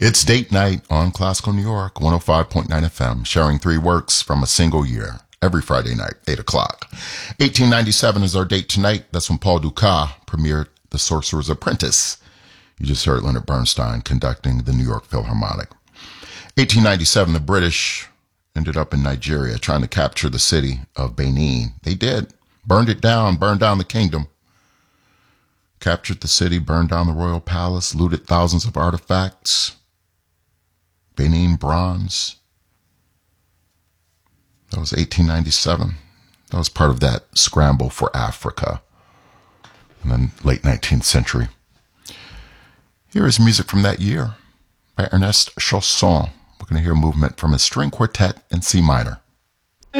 It's date night on Classical New York, 105.9 FM, sharing three works from a single year. Every Friday night, 8 o'clock. 1897 is our date tonight. That's when Paul Dukas premiered The Sorcerer's Apprentice. You just heard Leonard Bernstein conducting the New York Philharmonic. 1897, the British ended up in Nigeria trying to capture the city of Benin. They did. Burned it down, burned down the kingdom. Captured the city, burned down the royal palace, looted thousands of artifacts. Benin bronze. That was 1897. That was part of that scramble for Africa in the late 19th century. Here is music from that year by Ernest Chausson. We're going to hear movement from his string quartet in C minor.